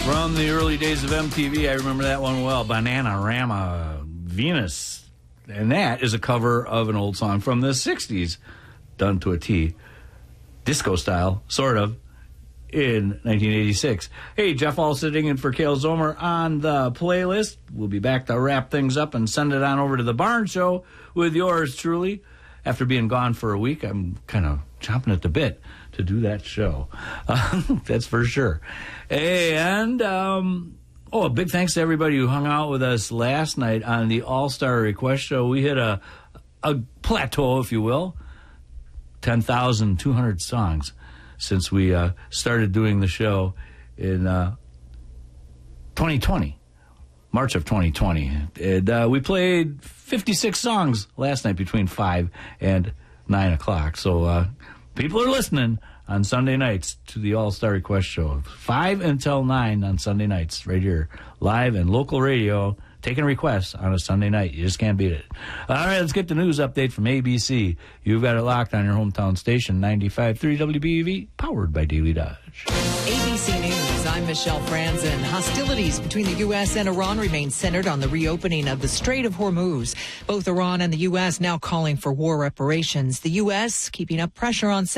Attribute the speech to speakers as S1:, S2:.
S1: From the early days of MTV, I remember that one well, Bananarama, Venus. And that is a cover of an old song from the 60s, done to a T. Disco style, sort of, in 1986. Hey, Jeff Hall sitting in for Cale Zomer on the playlist. We'll be back to wrap things up and send it on over to the Barn Show with yours truly. After being gone for a week, I'm kind of chomping at the bit to do that show. That's for sure. And, a big thanks to everybody who hung out with us last night on the All-Star Request Show. We hit a plateau, if you will, 10,200 songs since we started doing the show in 2020, March of 2020. And we played 56 songs last night between 5 and 9 o'clock. So people are listening on Sunday nights to the All-Star Request Show. 5 until 9 on Sunday nights, right here, live and local radio, taking requests on a Sunday night. You just can't beat it. All right, let's get the news update from ABC. You've got it locked on your hometown station, 95.3 WBEV, powered by Daily Dodge.
S2: ABC News, I'm Michelle Franzen. Hostilities between the U.S. and Iran remain centered on the reopening of the Strait of Hormuz. Both Iran and the U.S. now calling for war reparations. The U.S. keeping up pressure on